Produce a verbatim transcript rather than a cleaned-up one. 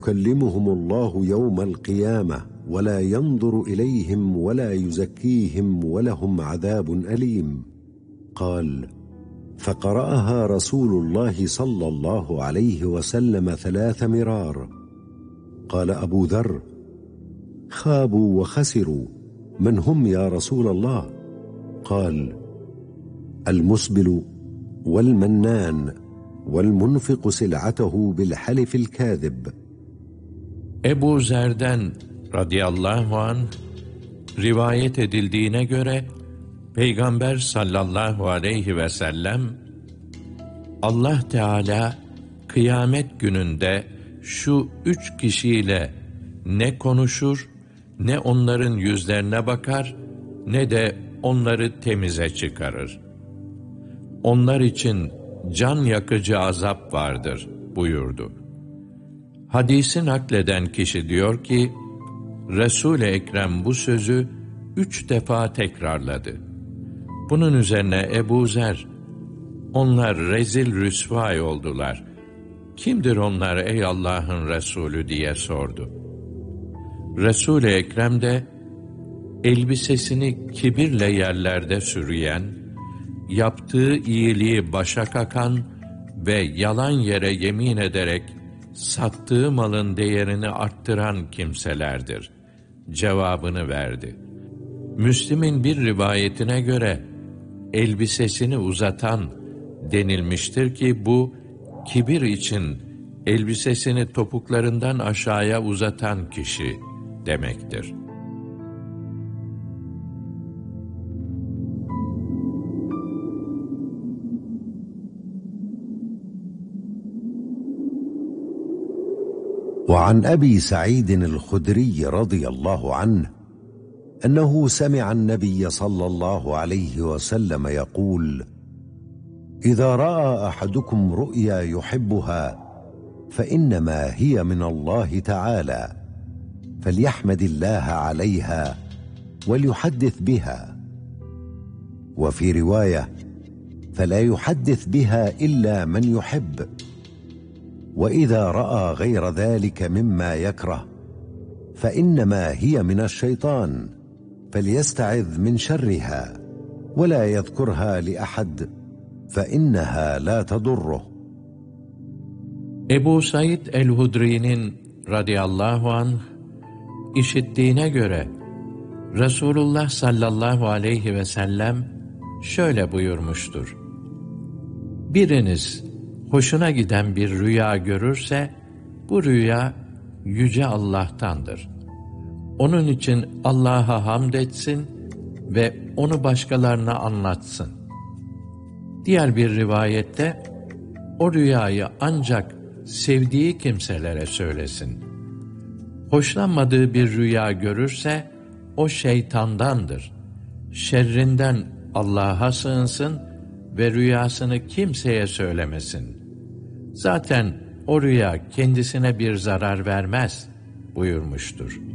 يكلمهم الله يوم القيامة ولا ينظر إليهم ولا يزكيهم ولهم عذاب أليم. قال: فقرأها رسول الله صلى الله عليه وسلم ثلاث مرار. قال أبو ذر: خابوا وخسروا، من هم يا rasuul الله؟ قال: المسبل والمنان والمنفق سلعته بالحلف الكاذب. Ebu Zer'den radıyallahu anh rivayet edildiğine göre Peygamber sallallahu aleyhi ve sellem, Allah Teala kıyamet gününde şu üç kişiyle ne konuşur, ne onların yüzlerine bakar, ne de onları temize çıkarır. Onlar için can yakıcı azap vardır buyurdu. Hadisi nakleden kişi diyor ki, Resul-i Ekrem bu sözü üç defa tekrarladı. Bunun üzerine Ebu Zer, onlar rezil rüsvay oldular. Kimdir onlar ey Allah'ın Resulü diye sordu. Resul-i Ekrem de, elbisesini kibirle yerlerde sürüyen, yaptığı iyiliği başa kakan ve yalan yere yemin ederek sattığı malın değerini arttıran kimselerdir cevabını verdi. Müslim'in bir rivayetine göre elbisesini uzatan denilmiştir ki bu kibir için elbisesini topuklarından aşağıya uzatan kişi demektir. وعن أبي سعيد الخدري رضي الله عنه أنه سمع النبي صلى الله عليه وسلم يقول: إذا رأى أحدكم رؤيا يحبها فإنما هي من الله تعالى، فليحمد الله عليها وليحدث بها. وفي رواية: فلا يحدث بها إلا من يحب. وإذا رأى غير ذلك مما يكره فإنما هي من الشيطان، فليستعذ من شرها ولا يذكرها لأحد فإنها لا تضره. Ebu Said el-Hudri'nin radıyallahu anh işittiğine göre Resulullah sallallahu aleyhi ve sellem şöyle buyurmuştur: Biriniz hoşuna giden bir rüya görürse, bu rüya Yüce Allah'tandır. Onun için Allah'a hamd etsin ve onu başkalarına anlatsın. Diğer bir rivayette, o rüyayı ancak sevdiği kimselere söylesin. Hoşlanmadığı bir rüya görürse, o şeytandandır. Şerrinden Allah'a sığınsın ve rüyasını kimseye söylemesin. Zaten o rüya kendisine bir zarar vermez buyurmuştur.